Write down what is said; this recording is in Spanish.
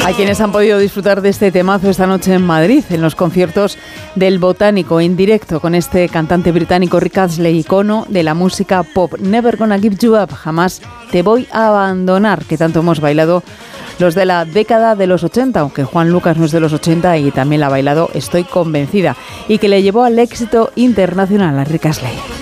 A quienes han podido disfrutar de este temazo esta noche en Madrid, en los conciertos del Botánico, en directo con este cantante británico Rick Astley, icono de la música pop. Never Gonna Give You Up, jamás te voy a abandonar, que tanto hemos bailado los de la década de los 80, aunque Juan Lucas no es de los 80 y también la ha bailado, estoy convencida, y que le llevó al éxito internacional a Rick Astley.